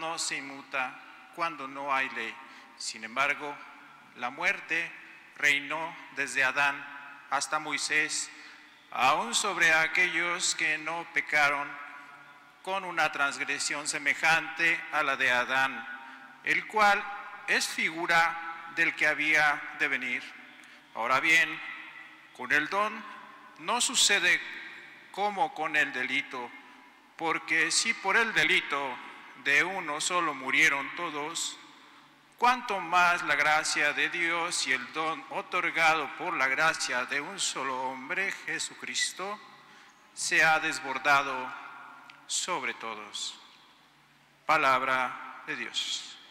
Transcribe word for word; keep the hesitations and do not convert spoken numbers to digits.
no se inmuta cuando no hay ley. Sin embargo, la muerte reinó desde Adán hasta Moisés, aún sobre aquellos que no pecaron con una transgresión semejante a la de Adán, el cual es figura del que había de venir. Ahora bien, con el don no sucede como con el delito, porque si por el delito de uno solo murieron todos, cuánto más la gracia de Dios y el don otorgado por la gracia de un solo hombre, Jesucristo, se ha desbordado sobre todos. Palabra de Dios.